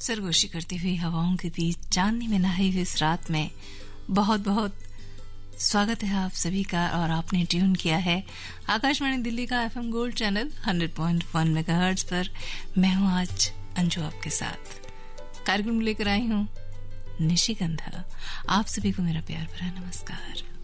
सरगोशी करती हुई हवाओं के बीच चांदनी में नहाई हुई इस रात में बहुत बहुत स्वागत है आप सभी का। और आपने ट्यून किया है आकाशवाणी दिल्ली का एफएम गोल्ड चैनल 100.1 मेगाहर्ट्ज पर। मैं हूं आज अंजू आपके साथ। कार्यक्रम लेकर आई हूं निशिगंधा। आप सभी को मेरा प्यार भरा नमस्कार।